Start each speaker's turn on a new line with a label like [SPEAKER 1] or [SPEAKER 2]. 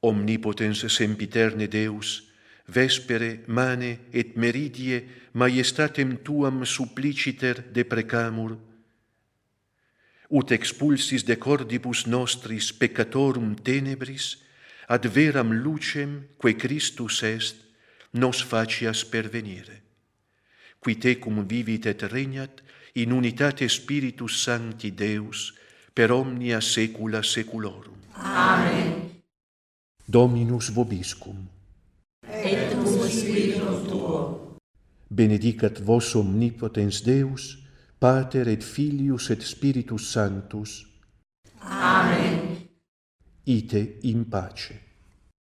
[SPEAKER 1] Omnipotens sempiterne Deus, vespere, mane et meridie maiestatem tuam suppliciter deprecamur, ut expulsis de cordibus nostris peccatorum tenebris, ad veram lucem, quae Christus est, nos facias pervenire. Qui tecum vivit et regnat, in unitate Spiritus Sancti Deus, per omnia saecula saeculorum.
[SPEAKER 2] Amen.
[SPEAKER 1] Dominus vobiscum.
[SPEAKER 2] Et cum spiritu tuo.
[SPEAKER 1] Benedicat vos omnipotens Deus, Pater et Filius et Spiritus Sanctus.
[SPEAKER 2] Amen.
[SPEAKER 1] Ite in pace.